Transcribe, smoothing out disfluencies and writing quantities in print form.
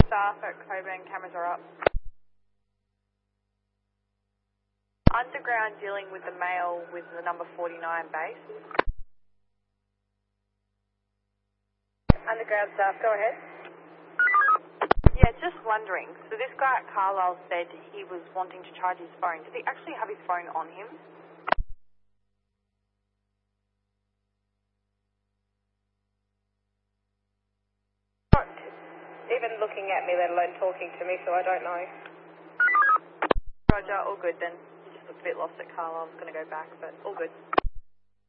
Staff at Coburn, cameras are up. Underground dealing with the male with the number 49 base. Underground staff, go ahead. Yeah, just wondering. So this guy at Carlisle said he was wanting to charge his phone. Does he actually have his phone on him? Not even looking at me, let alone talking to me, so I don't know. Roger, all good then. He just looked a bit lost at Carlisle. I was going to go back, but all good.